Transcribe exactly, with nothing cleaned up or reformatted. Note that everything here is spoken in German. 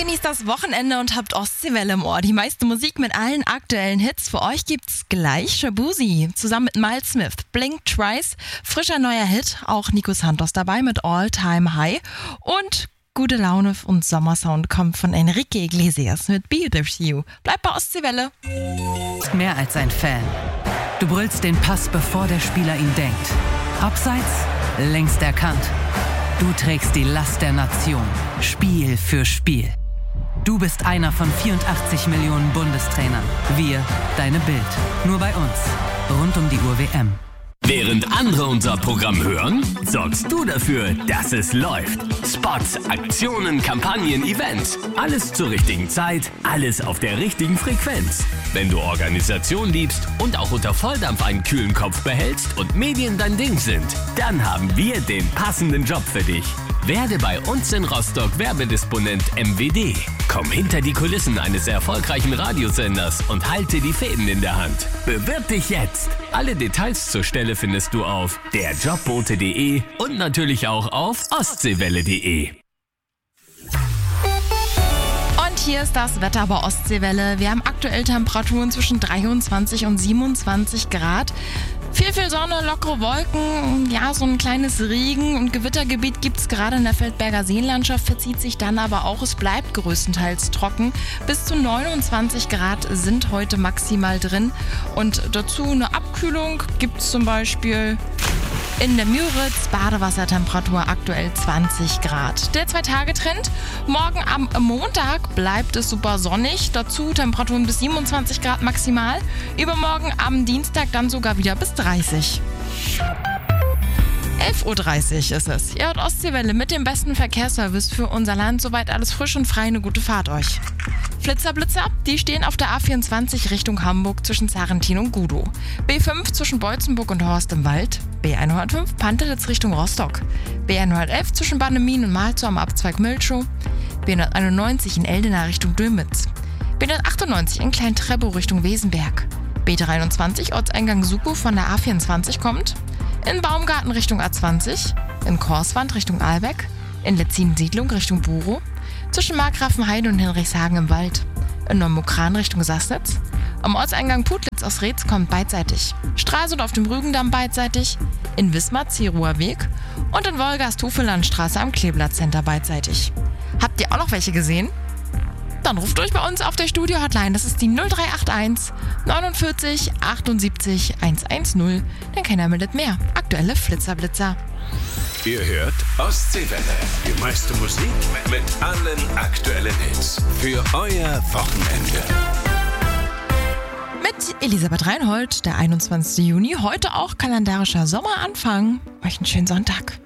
Genießt das Wochenende und habt Ostseewelle im Ohr. Die meiste Musik mit allen aktuellen Hits. Für euch gibt's gleich Shabuzi zusammen mit Miles Smith. Blink Twice, frischer neuer Hit. Auch Nico Santos dabei mit All Time High. Und gute Laune und Sommersound kommt von Enrique Iglesias mit Be With You. Bleibt bei Ostseewelle. Mehr als ein Fan. Du brüllst den Pass, bevor der Spieler ihn denkt. Abseits, längst erkannt. Du trägst die Last der Nation, Spiel für Spiel. Du bist einer von vierundachtzig Millionen Bundestrainern. Wir, deine Bild. Nur bei uns. Rund um die Uhr W M. Während andere unser Programm hören, sorgst du dafür, dass es läuft. Spots, Aktionen, Kampagnen, Events. Alles zur richtigen Zeit, alles auf der richtigen Frequenz. Wenn du Organisation liebst und auch unter Volldampf einen kühlen Kopf behältst und Medien dein Ding sind, dann haben wir den passenden Job für dich. Werde bei uns in Rostock Werbedisponent M W D. Komm hinter die Kulissen eines erfolgreichen Radiosenders und halte die Fäden in der Hand. Bewirb dich jetzt. Alle Details zur Stelle findest du auf der jobbote punkt de und natürlich auch auf ostseewelle punkt de. Und hier ist das Wetter bei Ostseewelle. Wir haben aktuell Temperaturen zwischen dreiundzwanzig und siebenundzwanzig Grad. Viel, viel Sonne, lockere Wolken, ja, so ein kleines Regen- und Gewittergebiet gibt es gerade in der Feldberger Seenlandschaft, verzieht sich dann aber auch, es bleibt größtenteils trocken. Bis zu neunundzwanzig Grad sind heute maximal drin und dazu eine Abkühlung gibt es zum Beispiel in der Müritz, Badewassertemperatur aktuell zwanzig Grad. Der Zwei-Tage-Trend, morgen am Montag bleibt es super sonnig, dazu Temperaturen bis siebenundzwanzig Grad maximal, übermorgen am Dienstag dann sogar wieder bis dreißig. elf Uhr dreißig ist es. Ihr hört Ostseewelle mit dem besten Verkehrsservice für unser Land. Soweit alles frisch und frei, eine gute Fahrt euch. Flitzer, Blitzer, die stehen auf der A vierundzwanzig Richtung Hamburg zwischen Zarentin und Gudow. B fünf zwischen Beutzenburg und Horst im Wald. B hundertfünf Pantelitz Richtung Rostock. B hundertelf zwischen Bannemin und Malzow am Abzweig Milchow. B hunderteinundneunzig in Eldena Richtung Dülmitz. B hundertachtundneunzig in Klein-Treppow Richtung Wesenberg. B dreiundzwanzig Ortseingang Sukow von der A vierundzwanzig kommt. In Baumgarten Richtung A zwanzig. In Korswand Richtung Ahlbeck. In Letzin-Siedlung Richtung Burow. Zwischen Markgrafenheide und Hinrichshagen im Wald. In Neumokran Richtung Sassnitz. Am Ortseingang Putlitz aus Reetz kommt beidseitig. Stralsund auf dem Rügendamm beidseitig. In Wismar Zieruher Weg. Und in Wolgast Hufelandstraße am Kleeblatt-Center beidseitig. Habt ihr auch noch welche gesehen? Dann ruft durch bei uns auf der Studio-Hotline. Das ist die null drei acht eins neunundvierzig achtundsiebzig hundertzehn. Denn keiner meldet mehr. Aktuelle Flitzerblitzer. Ihr hört Ostseewelle. Die meiste Musik mit allen aktuellen Hits. Für euer Wochenende. Mit Elisabeth Reinhold, der einundzwanzigsten Juni. Heute auch kalendarischer Sommeranfang. Euch einen schönen Sonntag.